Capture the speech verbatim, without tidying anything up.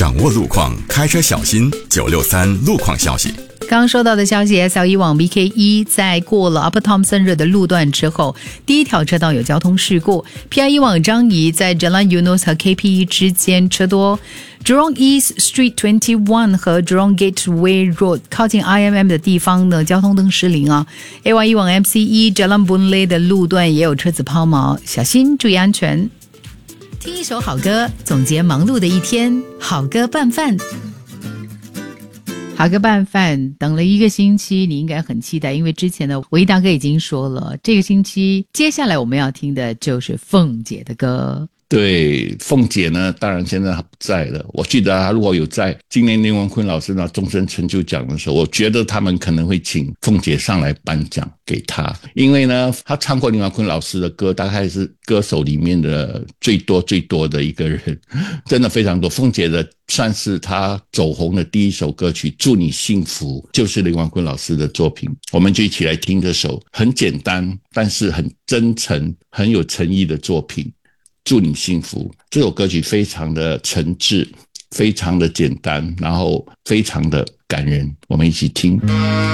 掌握路况，开车小心。九六三路况消息。 刚收到的消息 ，S L 一 往 B K 一 在过了 Upper Thomson Road 的路段之后，第一条车道有交通事故。P I 一 往张仪在 Jalan Eunos 和 K P E 之间车多。Jurong East Street 二十一和 Jurong Gateway Road 靠近 I M M 的地方呢，交通灯失灵啊。A Y 一 往 M C 一 Jalan Boon Lay 的路段也有车子抛锚，小心注意安全。听一首好歌，总结忙碌的一天，好歌拌饭。好歌拌饭等了一个星期，你应该很期待，因为之前的维大哥已经说了，这个星期接下来我们要听的就是凤姐的歌。 对，凤姐呢，当然现在她不在了。我记得她如果有在今年林文坤老师拿终身成就奖的时候，我觉得他们可能会请凤姐上来颁奖给她，因为呢，她唱过林文坤老师的歌，大概是歌手里面的最多最多的一个人，真的非常多。凤姐的算是她走红的第一首歌曲《祝你幸福》，就是林文坤老师的作品。我们就一起来听这首很简单，但是很真诚、很有诚意的作品。祝你幸福，这首歌曲非常的诚挚，非常的简单，然后非常的感人，我们一起听。